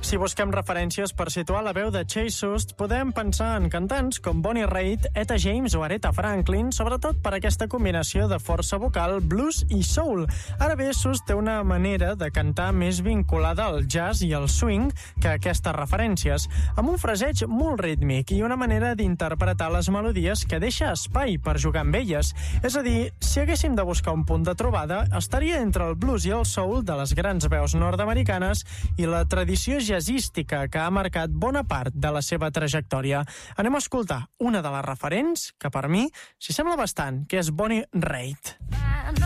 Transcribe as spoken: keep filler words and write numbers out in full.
Si busquem referències per situar la veu de Chase Sust, podem pensar en cantants com Bonnie Raitt, Etta James o Aretha Franklin, sobretot per aquesta combinació de força vocal, blues i soul. Ara bé, Sust té una manera de cantar més vinculada al jazz i al swing que aquestes referències, amb un fraseig molt rítmic i una manera d'interpretar les melodies que deixa espai per jugar amb elles. És a dir, si haguéssim de buscar un punt de trobada, estaria entre el blues i el soul de les grans veus nord-americanes i la tradició jazzística que ha marcat bona part de la seva trajectòria. Anem a escoltar una de les referents que per mi s'hi sembla bastant, que és Bonnie Raitt.